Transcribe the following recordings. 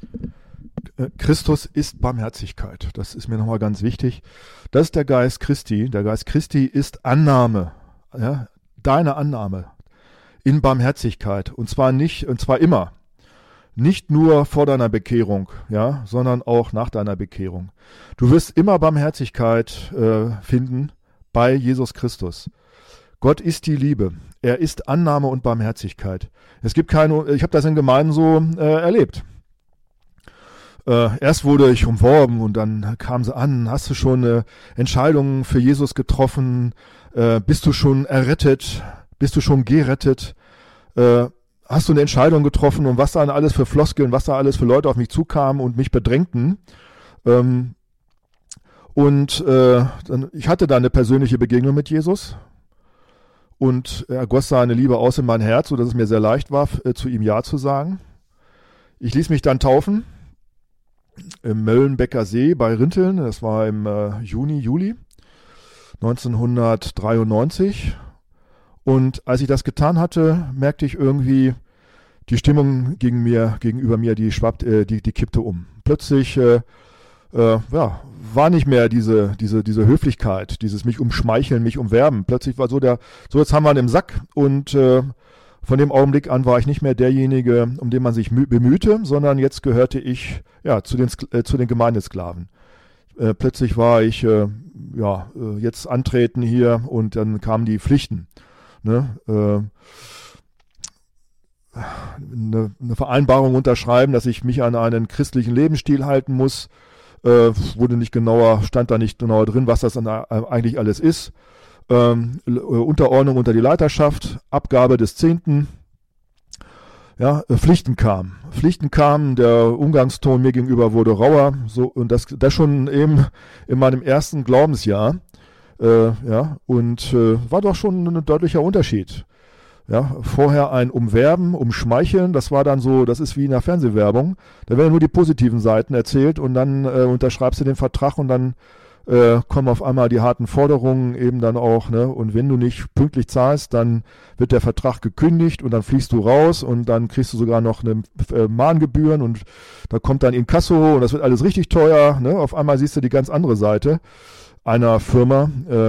Christus ist Barmherzigkeit. Das ist mir nochmal ganz wichtig. Das ist der Geist Christi. Der Geist Christi ist Annahme, ja, deine Annahme in Barmherzigkeit. Und zwar immer. Nicht nur vor deiner Bekehrung, ja, sondern auch nach deiner Bekehrung. Du wirst immer Barmherzigkeit finden bei Jesus Christus. Gott ist die Liebe. Er ist Annahme und Barmherzigkeit. Ich habe das in Gemeinden so erlebt. Erst wurde ich umworben und dann kam sie an, hast du schon eine Entscheidung für Jesus getroffen? Bist du schon errettet? Bist du schon gerettet? Hast du eine Entscheidung getroffen und was da alles für Floskeln, was da alles für Leute auf mich zukamen und mich bedrängten? Ich hatte da eine persönliche Begegnung mit Jesus und er goss seine Liebe aus in mein Herz, sodass es mir sehr leicht war, zu ihm Ja zu sagen. Ich ließ mich dann taufen im Möllenbecker See bei Rinteln, das war im Juli 1993. Und als ich das getan hatte, merkte ich irgendwie, die Stimmung gegenüber mir, die kippte um. Plötzlich war nicht mehr diese Höflichkeit, dieses mich umschmeicheln, mich umwerben. Plötzlich war so jetzt haben wir ihn im Sack und von dem Augenblick an war ich nicht mehr derjenige, um den man sich bemühte, sondern jetzt gehörte ich zu den Gemeindesklaven. Plötzlich war ich jetzt antreten hier und dann kamen die Pflichten. Ne? Eine Vereinbarung unterschreiben, dass ich mich an einen christlichen Lebensstil halten muss. Stand da nicht genauer drin, was das eigentlich alles ist. Unterordnung unter die Leiterschaft, Abgabe des 10. Pflichten kamen, der Umgangston mir gegenüber wurde rauer, so, und das schon eben in meinem ersten Glaubensjahr, war doch schon ein deutlicher Unterschied. Ja, vorher ein Umwerben, Umschmeicheln, das war dann so, das ist wie in der Fernsehwerbung, da werden nur die positiven Seiten erzählt und dann unterschreibst du den Vertrag und dann kommen auf einmal die harten Forderungen eben dann auch, ne? Und wenn du nicht pünktlich zahlst, dann wird der Vertrag gekündigt und dann fliegst du raus und dann kriegst du sogar noch eine Mahngebühren und da kommt dann Inkasso und das wird alles richtig teuer, ne? Auf einmal siehst du die ganz andere Seite einer Firma,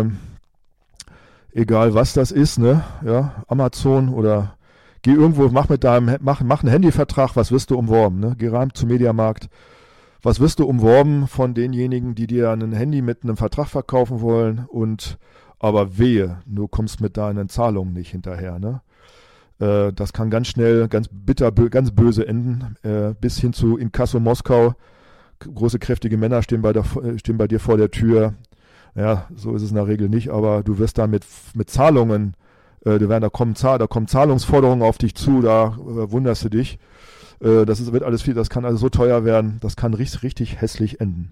egal was das ist, ne? Ja, Amazon oder geh irgendwo, mach einen Handyvertrag, was wirst du umworben, ne? Geh rein zum Mediamarkt. Was wirst du umworben von denjenigen, die dir ein Handy mit einem Vertrag verkaufen wollen aber wehe, du kommst mit deinen Zahlungen nicht hinterher, ne? Das kann ganz schnell, ganz bitter, ganz böse enden, bis hin zu Inkasso Moskau. Große, kräftige Männer stehen bei dir vor der Tür. Ja, so ist es in der Regel nicht, aber du wirst dann mit Zahlungen, da kommen Zahlungsforderungen auf dich zu, da wunderst du dich. Wird alles viel, das kann also so teuer werden, das kann richtig hässlich enden.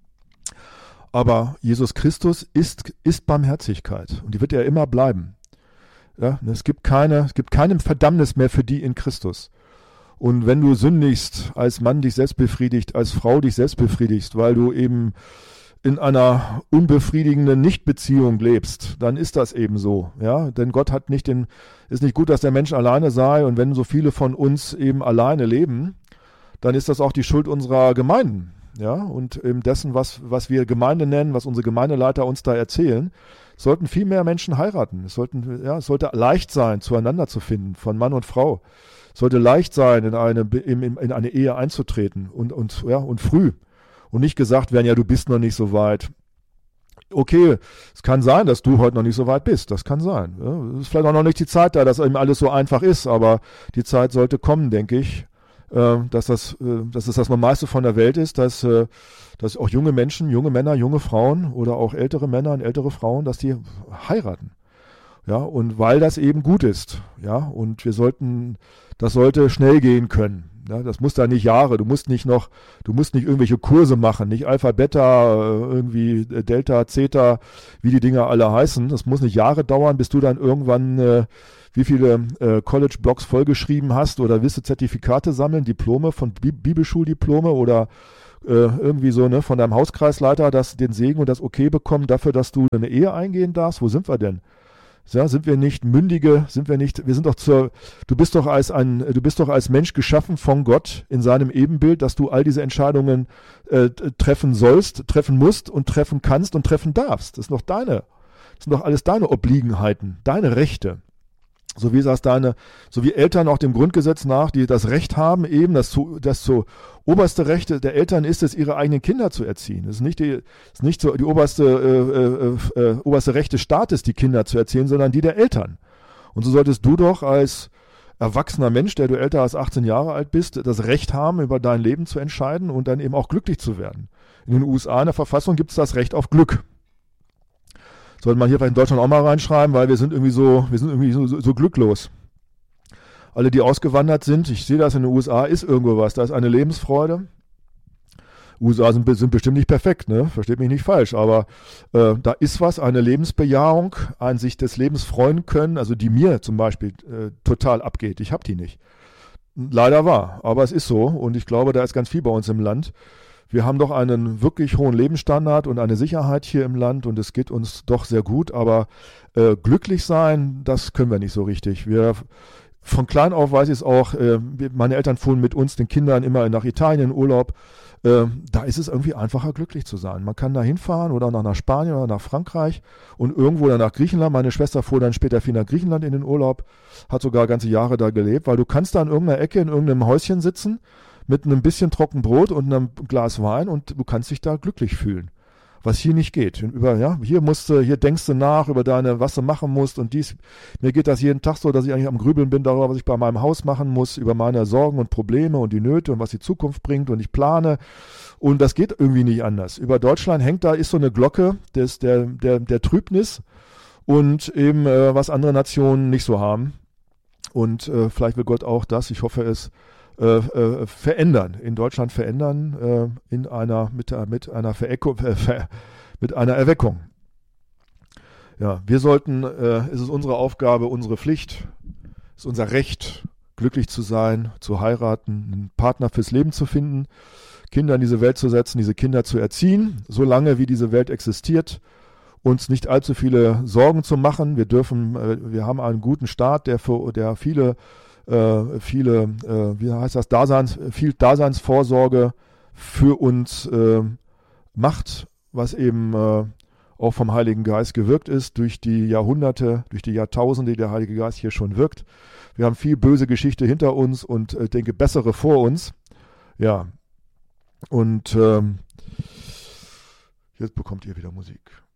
Aber Jesus Christus ist Barmherzigkeit und die wird ja immer bleiben. Ja, es gibt keine Verdammnis mehr für die in Christus. Und wenn du sündigst, als Mann dich selbst befriedigt, als Frau dich selbst befriedigst, weil du eben in einer unbefriedigenden Nichtbeziehung lebst, dann ist das eben so, ja, denn Gott ist nicht gut, dass der Mensch alleine sei und wenn so viele von uns eben alleine leben, dann ist das auch die Schuld unserer Gemeinden, ja, und eben dessen, was wir Gemeinde nennen, was unsere Gemeindeleiter uns da erzählen, sollten viel mehr Menschen heiraten, es sollte leicht sein, zueinander zu finden, von Mann und Frau, es sollte leicht sein, in eine Ehe einzutreten und früh. Und nicht gesagt werden, ja, du bist noch nicht so weit. Okay, es kann sein, dass du heute noch nicht so weit bist. Das kann sein. Ja, es ist vielleicht auch noch nicht die Zeit da, dass eben alles so einfach ist, aber die Zeit sollte kommen, denke ich, dass es das Normalste von der Welt ist, dass auch junge Menschen, junge Männer, junge Frauen oder auch ältere Männer und ältere Frauen, dass die heiraten. Ja, und weil das eben gut ist. Ja, und das sollte schnell gehen können. Ja, das muss da nicht Jahre, du musst nicht irgendwelche Kurse machen, nicht Alpha, Beta, irgendwie Delta, Zeta, wie die Dinger alle heißen. Das muss nicht Jahre dauern, bis du dann irgendwann wie viele College-Blogs vollgeschrieben hast oder willst du Zertifikate sammeln, Diplome von Bibelschuldiplome oder irgendwie so, ne, von deinem Hauskreisleiter den Segen und das Okay bekommen dafür, dass du eine Ehe eingehen darfst. Wo sind wir denn? Ja, sind wir nicht mündige, du bist doch als Mensch geschaffen von Gott in seinem Ebenbild, dass du all diese Entscheidungen treffen sollst, treffen musst und treffen kannst und treffen darfst. Das sind doch alles deine Obliegenheiten, deine Rechte. So wie Eltern auch dem Grundgesetz nach, die das Recht haben, eben das oberste Recht der Eltern ist es, ihre eigenen Kinder zu erziehen. Es ist nicht die oberste Recht des Staates, die Kinder zu erziehen, sondern die der Eltern. Und so solltest du doch als erwachsener Mensch, der du älter als 18 Jahre alt bist, das Recht haben, über dein Leben zu entscheiden und dann eben auch glücklich zu werden. In den USA in der Verfassung gibt es das Recht auf Glück. Sollte man hier vielleicht in Deutschland auch mal reinschreiben, weil wir sind irgendwie so glücklos. Alle, die ausgewandert sind, ich sehe das in den USA, ist irgendwo was. Da ist eine Lebensfreude. USA sind bestimmt nicht perfekt, ne? Versteht mich nicht falsch, aber da ist was, eine Lebensbejahung, ein sich des Lebens freuen können, also die mir zum Beispiel total abgeht. Ich habe die nicht. Leider wahr, aber es ist so und ich glaube, da ist ganz viel bei uns im Land. Wir haben doch einen wirklich hohen Lebensstandard und eine Sicherheit hier im Land und es geht uns doch sehr gut, aber glücklich sein, das können wir nicht so richtig. Von klein auf weiß ich es auch, meine Eltern fuhren mit uns, den Kindern, immer nach Italien in Urlaub. Da ist es irgendwie einfacher, glücklich zu sein. Man kann da hinfahren oder nach Spanien oder nach Frankreich und irgendwo dann nach Griechenland. Meine Schwester fuhr dann später viel nach Griechenland in den Urlaub, hat sogar ganze Jahre da gelebt, weil du kannst da in irgendeiner Ecke, in irgendeinem Häuschen sitzen, mit einem bisschen Trockenbrot und einem Glas Wein und du kannst dich da glücklich fühlen. Was hier nicht geht. Hier denkst du nach über was du machen musst und dies. Mir geht das jeden Tag so, dass ich eigentlich am Grübeln bin darüber, was ich bei meinem Haus machen muss, über meine Sorgen und Probleme und die Nöte und was die Zukunft bringt und ich plane. Und das geht irgendwie nicht anders. Über Deutschland ist so eine Glocke der Trübnis und eben was andere Nationen nicht so haben. Und vielleicht will Gott auch das, ich hoffe es, verändern, in Deutschland verändern, mit einer Erweckung. Ja, wir sollten, es ist unsere Aufgabe, unsere Pflicht, es ist unser Recht, glücklich zu sein, zu heiraten, einen Partner fürs Leben zu finden, Kinder in diese Welt zu setzen, diese Kinder zu erziehen, solange wie diese Welt existiert, uns nicht allzu viele Sorgen zu machen. Wir haben einen guten Staat, der viel Daseinsvorsorge für uns macht, was eben auch vom Heiligen Geist gewirkt ist, durch die Jahrhunderte, durch die Jahrtausende, die der Heilige Geist hier schon wirkt. Wir haben viel böse Geschichte hinter uns und denke bessere vor uns. Ja, und jetzt bekommt ihr wieder Musik.